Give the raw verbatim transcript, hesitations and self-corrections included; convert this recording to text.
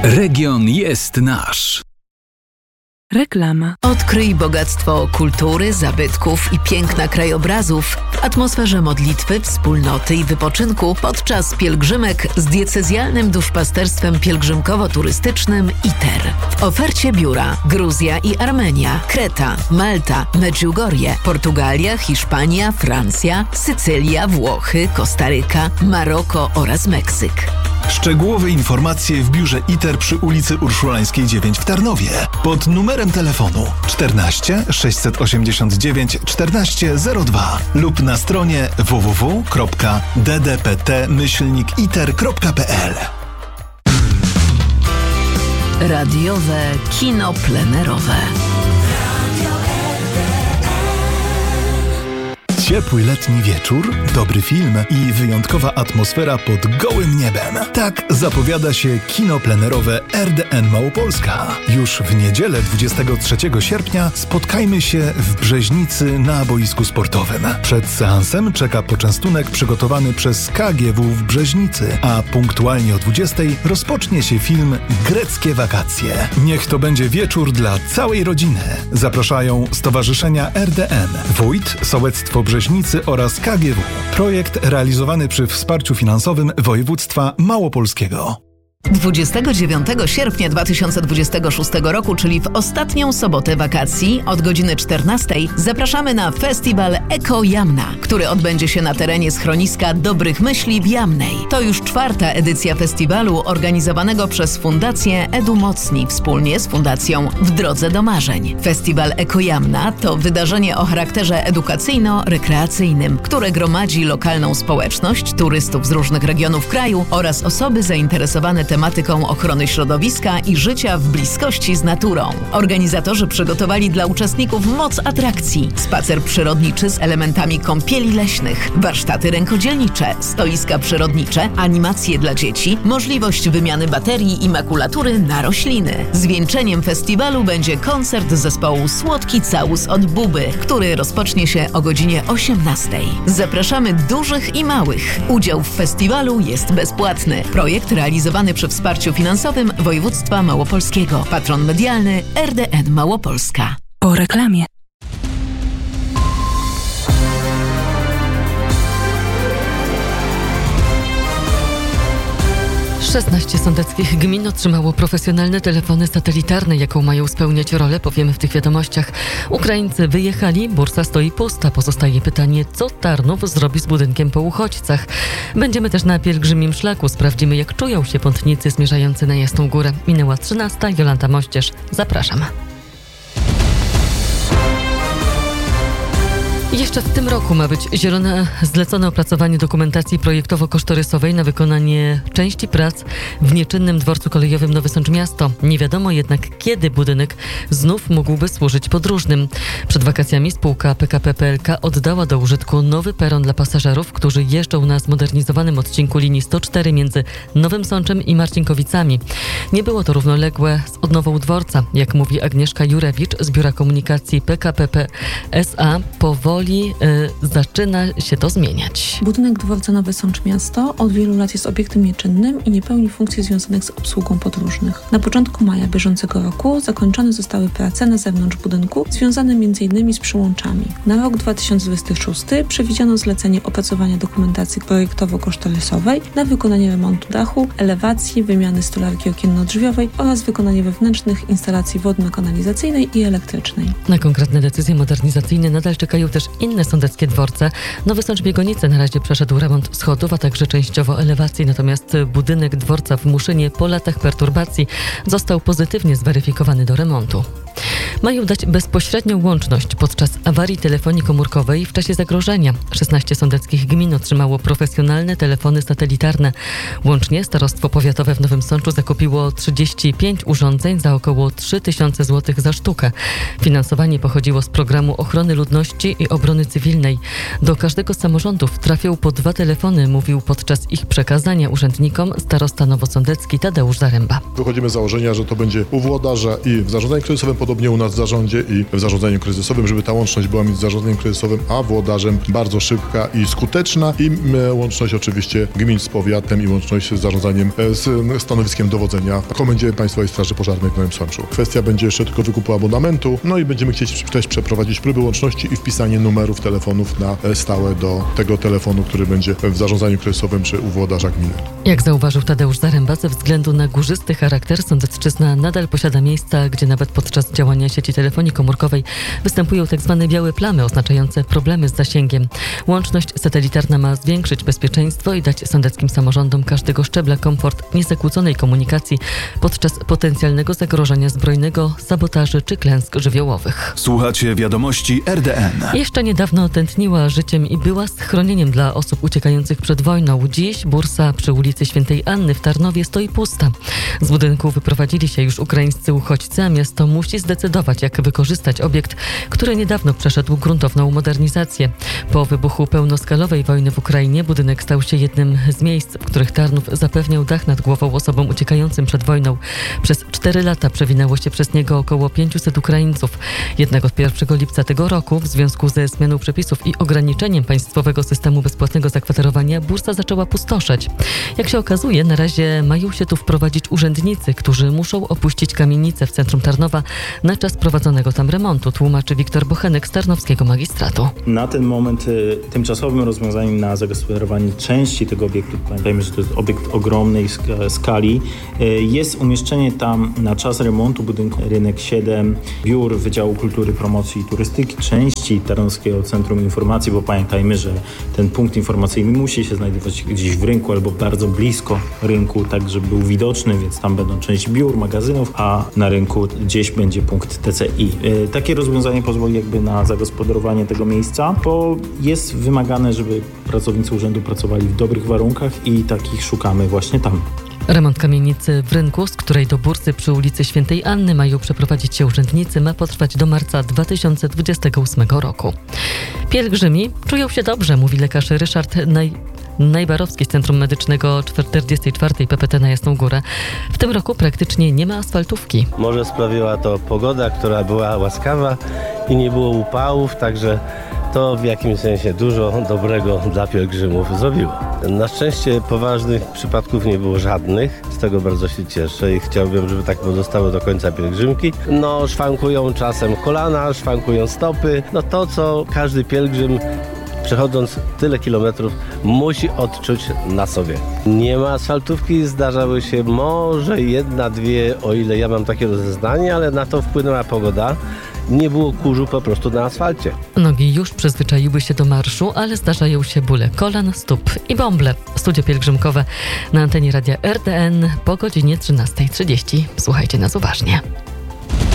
Region jest nasz. Reklama. Odkryj bogactwo kultury, zabytków i piękna krajobrazów w atmosferze modlitwy, wspólnoty i wypoczynku podczas pielgrzymek z diecezjalnym duszpasterstwem pielgrzymkowo-turystycznym I T E R. W ofercie biura Gruzja i Armenia, Kreta, Malta, Medjugorje, Portugalia, Hiszpania, Francja, Sycylia, Włochy, Kostaryka, Maroko oraz Meksyk. Szczegółowe informacje w biurze I T E R przy ulicy Urszulańskiej dziewięć w Tarnowie pod numerem telefonu czternaście sześćset osiemdziesiąt dziewięć czternaście zero dwa lub na stronie w w w kropka d d p t myślnik i t e r kropka p l. Radiowe kino plenerowe. Ciepły letni wieczór, dobry film i wyjątkowa atmosfera pod gołym niebem. Tak zapowiada się kino plenerowe R D N Małopolska. Już w niedzielę dwudziestego trzeciego sierpnia spotkajmy się w Brzeźnicy na boisku sportowym. Przed seansem czeka poczęstunek przygotowany przez K G W w Brzeźnicy, a punktualnie o dwudziestej rozpocznie się film Greckie wakacje. Niech to będzie wieczór dla całej rodziny. Zapraszają stowarzyszenia R D N, Wójt, Sołectwo Brzeźnicy oraz K G W. Projekt realizowany przy wsparciu finansowym województwa małopolskiego. dwudziestego dziewiątego sierpnia dwa tysiące dwudziestego szóstego roku, czyli w ostatnią sobotę wakacji od godziny czternastej zapraszamy na festiwal Eko Jamna, który odbędzie się na terenie schroniska Dobrych Myśli w Jamnej. To już czwarta edycja festiwalu organizowanego przez Fundację EduMocni wspólnie z Fundacją W Drodze do Marzeń. Festiwal Eko Jamna to wydarzenie o charakterze edukacyjno-rekreacyjnym, które gromadzi lokalną społeczność, turystów z różnych regionów kraju oraz osoby zainteresowane tematyką ochrony środowiska i życia w bliskości z naturą. Organizatorzy przygotowali dla uczestników moc atrakcji, spacer przyrodniczy z elementami kąpieli leśnych, warsztaty rękodzielnicze, stoiska przyrodnicze, animacje dla dzieci, możliwość wymiany baterii i makulatury na rośliny. Zwieńczeniem festiwalu będzie koncert zespołu Słodki Całus od Buby, który rozpocznie się o godzinie osiemnastej. Zapraszamy dużych i małych. Udział w festiwalu jest bezpłatny. Projekt realizowany przy wsparciu finansowym województwa małopolskiego. Patron medialny R D N Małopolska. Po reklamie. szesnaście sądeckich gmin otrzymało profesjonalne telefony satelitarne. Jaką mają spełniać rolę, powiemy w tych wiadomościach. Ukraińcy wyjechali, bursa stoi pusta. Pozostaje pytanie, co Tarnów zrobi z budynkiem po uchodźcach. Będziemy też na pielgrzymim szlaku. Sprawdzimy, jak czują się pątnicy zmierzający na Jasną Górę. Minęła trzynasta. Jolanta Mościerz. Zapraszam. Jeszcze w tym roku ma być zielone, zlecone opracowanie dokumentacji projektowo-kosztorysowej na wykonanie części prac w nieczynnym dworcu kolejowym Nowy Sącz Miasto. Nie wiadomo jednak, kiedy budynek znów mógłby służyć podróżnym. Przed wakacjami spółka P K P P L K oddała do użytku nowy peron dla pasażerów, którzy jeżdżą na zmodernizowanym odcinku linii sto cztery między Nowym Sączem i Marcinkowicami. Nie było to równoległe z odnową dworca. Jak mówi Agnieszka Jurewicz z Biura Komunikacji P K P P S A, powoli y, zaczyna się to zmieniać. Budynek dworca Nowy Sącz Miasto od wielu lat jest obiektem nieczynnym i nie pełni funkcji związanych z obsługą podróżnych. Na początku maja bieżącego roku zakończone zostały prace na zewnątrz budynku związane między innymi z przyłączami. Na rok dwa tysiące dwudziesty szósty przewidziano zlecenie opracowania dokumentacji projektowo-kosztorysowej na wykonanie remontu dachu, elewacji, wymiany stolarki okienno-drzwiowej oraz wykonanie wewnętrznych instalacji wodno-kanalizacyjnej i elektrycznej. Na konkretne decyzje modernizacyjne nadal czekają też inne sądeckie dworce. Nowy Sącz Biegonice na razie przeszedł remont schodów, a także częściowo elewacji, natomiast budynek dworca w Muszynie po latach perturbacji został pozytywnie zweryfikowany do remontu. Mają dać bezpośrednią łączność podczas awarii telefonii komórkowej w czasie zagrożenia. szesnaście sądeckich gmin otrzymało profesjonalne telefony satelitarne. Łącznie Starostwo Powiatowe w Nowym Sączu zakupiło trzydzieści pięć urządzeń za około trzy tysiące złotych za sztukę. Finansowanie pochodziło z programu ochrony ludności i obrony cywilnej. Do każdego z samorządów trafią po dwa telefony, mówił podczas ich przekazania urzędnikom starosta nowosądecki Tadeusz Zaręba. Wychodzimy z założenia, że to będzie u włodarza i w zarządzaniu kryzysowym, podobnie u nas w zarządzie i w zarządzaniu kryzysowym, żeby ta łączność była między zarządzeniem kryzysowym a włodarzem bardzo szybka i skuteczna i łączność oczywiście gmin z powiatem i łączność z zarządzaniem, z stanowiskiem dowodzenia w Komendzie Państwowej Straży Pożarnej w Nowym Sączu. Kwestia będzie jeszcze tylko wykupu abonamentu, no i będziemy chcieć też przeprowadzić próby łączności i wpisanie numerów telefonów na stałe do tego telefonu, który będzie w zarządzaniu kryzysowym czy u włodarza gminy. Jak zauważył Tadeusz Zaręba, ze względu na górzysty charakter Sądecczyzna nadal posiada miejsca, gdzie nawet podczas działania sieci telefonii komórkowej występują tak zwane białe plamy oznaczające problemy z zasięgiem. Łączność satelitarna ma zwiększyć bezpieczeństwo i dać sądeckim samorządom każdego szczebla komfort niezakłóconej komunikacji podczas potencjalnego zagrożenia zbrojnego, sabotaży czy klęsk żywiołowych. Słuchacie wiadomości R D N. Jeszcze niedawno tętniła życiem i była schronieniem dla osób uciekających przed wojną. Dziś bursa przy ulicy Świętej Anny w Tarnowie stoi pusta. Z budynku wyprowadzili się już ukraińscy uchodźcy, a miasto musi zdecydować, jak wykorzystać obiekt, który niedawno przeszedł gruntowną modernizację. Po wybuchu pełnoskalowej wojny w Ukrainie budynek stał się jednym z miejsc, w których Tarnów zapewniał dach nad głową osobom uciekającym przed wojną. Przez cztery lata przewinęło się przez niego około pięciuset Ukraińców. Jednak od pierwszego lipca tego roku, w związku ze zmianą przepisów i ograniczeniem państwowego systemu bezpłatnego zakwaterowania, bursa zaczęła pustoszeć. Jak się okazuje, na razie mają się tu wprowadzić urzędnicy, którzy muszą opuścić kamienicę w centrum Tarnowa na czas prowadzonego tam remontu, tłumaczy Wiktor Bochenek z Tarnowskiego Magistratu. Na ten moment y, tymczasowym rozwiązaniem na zagospodarowanie części tego obiektu, pamiętajmy, że to jest obiekt ogromnej sk- skali, y, jest umieszczenie tam na czas remontu budynku Rynek siedem, biur Wydziału Kultury, Promocji i Turystyki, części Tarnowskiego Centrum Informacji, bo pamiętajmy, że ten punkt informacyjny musi się znajdować gdzieś w rynku albo bardzo blisko rynku, tak żeby był widoczny, więc tam będą część biur, magazynów, a na rynku gdzieś będzie punkt T C I. Y, takie rozwiązanie pozwoli jakby na zagospodarowanie tego miejsca, bo jest wymagane, żeby pracownicy urzędu pracowali w dobrych warunkach i takich szukamy właśnie tam. Remont kamienicy w rynku, z której do bursy przy ulicy Świętej Anny mają przeprowadzić się urzędnicy, ma potrwać do marca dwa tysiące dwudziestego ósmego roku. Pielgrzymi czują się dobrze, mówi lekarz Ryszard Naj... Najbarowski z Centrum Medycznego czterdziestej czwartej P P T na Jasną Górę. W tym roku praktycznie nie ma asfaltówki. Może sprawiła to pogoda, która była łaskawa i nie było upałów, także to w jakimś sensie dużo dobrego dla pielgrzymów zrobiło. Na szczęście poważnych przypadków nie było żadnych, z tego bardzo się cieszę i chciałbym, żeby tak pozostało do końca pielgrzymki. No, szwankują czasem kolana, szwankują stopy, no to co każdy pielgrzym przechodząc tyle kilometrów musi odczuć na sobie. Nie ma asfaltówki, zdarzały się może jedna, dwie, o ile ja mam takie rozeznanie, ale na to wpłynęła pogoda. Nie było kurzu po prostu na asfalcie. Nogi już przyzwyczaiły się do marszu, ale zdarzają się bóle kolan, stóp i bąble. Studio pielgrzymkowe na antenie radia R D N po godzinie trzynastej trzydzieści. Słuchajcie nas uważnie.